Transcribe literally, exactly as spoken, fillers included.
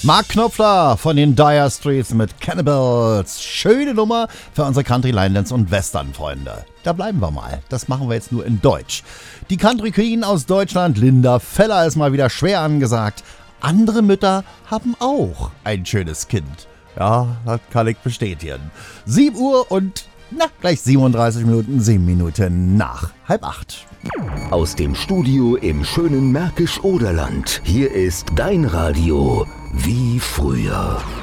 Mark Knopfler von den Dire Straits mit Cannibals. Schöne Nummer für unsere Country, Linelands und Western-Freunde. Da bleiben wir mal. Das machen wir jetzt nur in Deutsch. Die Country Queen aus Deutschland, Linda Feller, ist mal wieder schwer angesagt. Andere Mütter haben auch ein schönes Kind. Ja, das kann ich bestätigen. sieben Uhr und na, gleich siebenunddreißig Minuten, sieben Minuten nach halb acht. Aus dem Studio im schönen Märkisch-Oderland. Hier ist dein Radio wie früher.